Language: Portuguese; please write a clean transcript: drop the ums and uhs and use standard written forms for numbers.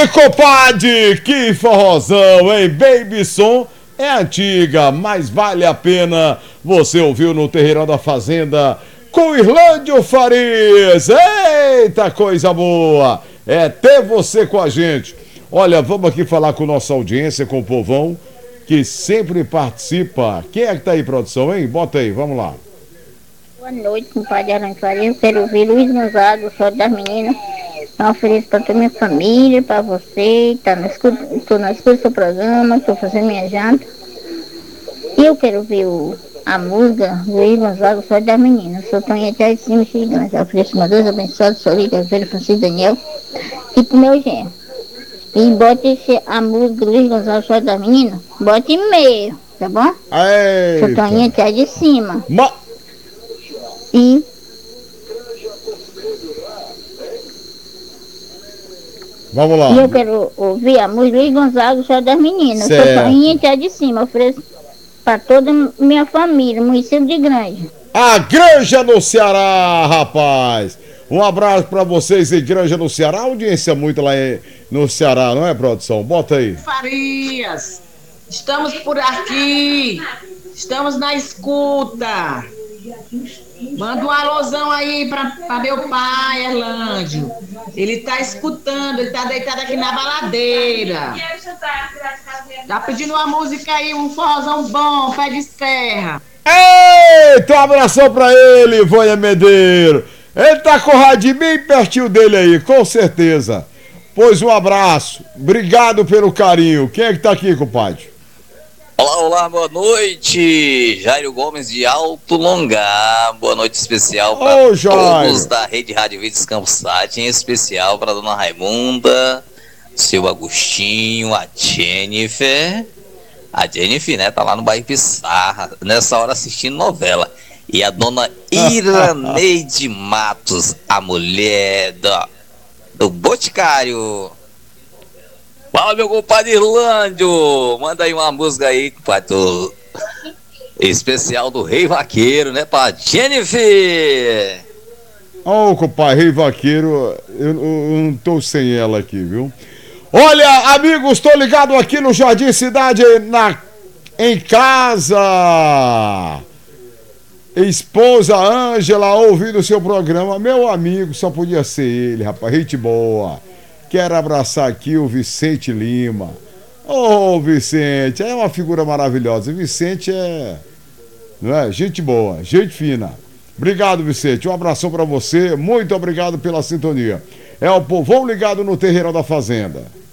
Ei, compadre, que forrozão, hein? Baby Som é antiga, mas vale a pena. Você ouviu no Terreirão da Fazenda com Irlândio Farias. Eita, coisa boa! É ter você com a gente. Olha, vamos aqui falar com nossa audiência, com o povão, que sempre participa. Quem é que tá aí, produção, hein? Bota aí, vamos lá. Boa noite, compadre Irlândio Farias. Quero ouvir Luiz Gonzaga, o Sol das Meninas. Então, ofereço para toda a minha família, para você, estou na escuta do seu programa, estou fazendo minha janta. E eu quero ver a música do Luiz Gonzaga, o Sol das Meninas. Sou Toninha de Cima, Xigante. Ofereço uma Deus abençoado, Solita, Velho Francisco Daniel e pro meu genro. E bote a música do Luiz Gonzaga, o Sol das Meninas, bote em meio, tá bom? Eita. Sou Toninha de Cima. E vamos lá. E eu quero ouvir a música Luiz Gonzaga, o Sol das Meninas. Certo. Sou Toninha de Cima. Ofereço para toda a minha família, município de Granja. A Granja no Ceará, rapaz. Um abraço pra vocês em Granja no Ceará. Audiência muito lá no Ceará, não é, produção? Bota aí. Farias, estamos por aqui. Estamos na escuta. Manda um alôzão aí pra meu pai, Erlândio. Ele tá escutando, ele tá deitado aqui na baladeira. Tá pedindo uma música aí, um forrozão bom, pé de serra. Eita, um abração pra ele, Voia Medeiro. Ele tá com o radinho bem pertinho dele aí, com certeza. Pois um abraço, obrigado pelo carinho. Quem é que tá aqui, compadre? Olá, olá, boa noite, Jairo Gomes de Alto Longar, boa noite especial para todos da Rede Rádio Vídeos Campos Sat, em especial para Dona Raimunda, seu Agostinho, a Jennifer, né, tá lá no bairro Pissarra, nessa hora assistindo novela, e a Dona Iraneide Matos, a mulher do Boticário. Fala, meu compadre Irlândio, manda aí uma música aí, compadre, especial do Rei Vaqueiro, né, pra Jennifer. Ô, compadre, Rei Vaqueiro, eu não tô sem ela aqui, viu? Olha, amigos, tô ligado aqui no Jardim Cidade, em casa. Esposa Ângela, ouvindo o seu programa, meu amigo, só podia ser ele, rapaz, gente boa. Quero abraçar aqui o Vicente Lima. Ô, Vicente, é uma figura maravilhosa. Vicente não é? Gente boa, gente fina. Obrigado, Vicente. Um abração pra você. Muito obrigado pela sintonia. É o povão ligado no Terreirão da Fazenda.